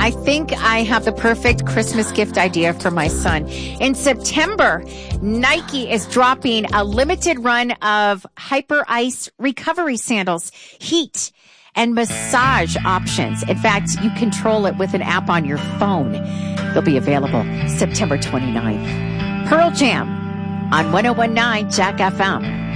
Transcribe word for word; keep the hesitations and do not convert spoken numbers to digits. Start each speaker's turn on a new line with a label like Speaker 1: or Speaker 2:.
Speaker 1: I think I have the perfect Christmas gift idea for my son. In September, Nike is dropping a limited run of Hyper Ice recovery sandals, heat and massage options. In fact, you control it with an app on your phone. They'll be available September twenty-ninth. Pearl Jam on one oh one point nine Jack F M.